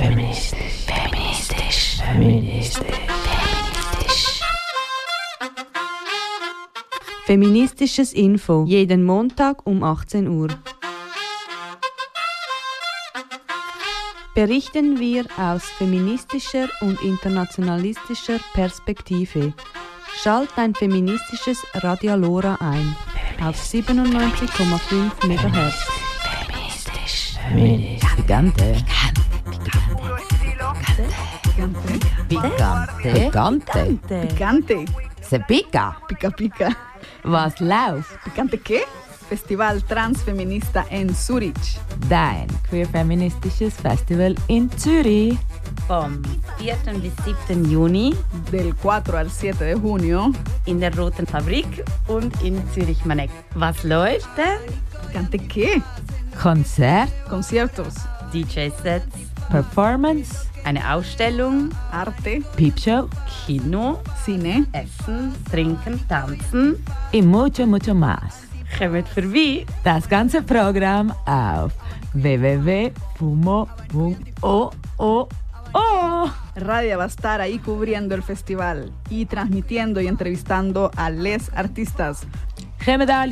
Feministisch. Feministisch. Feministisch. Feministisches Info. Jeden Montag um 18 Uhr. Berichten wir aus feministischer und internationalistischer Perspektive. Schalt dein feministisches Radio Lora ein. Auf 97,5 MHz. Feministisch. Feministisch. Picante. Picante. Picante. Se pica. Pica pica. Was läuft? ¿Picante qué? Festival Transfeminista en Zurich. Dein queer-feministisches Festival in Zürich. Vom 4. bis 7. Juni Del 4 al 7 de junio. in der Roten Fabrik und in Zürich-Maneck. Was läuft denn? ¿Picante qué? Konzert, Conciertos. DJ-Sets, Performance, eine Ausstellung, Arte. Peepshow Kino, Cine. Essen, Trinken, Tanzen. y mucho, mucho más. Kommt vorbei! Das ganze Programm auf www.fumo.oo. Radia va a estar ahí cubriendo el festival y transmitiendo y entrevistando a les artistas. Kommt alle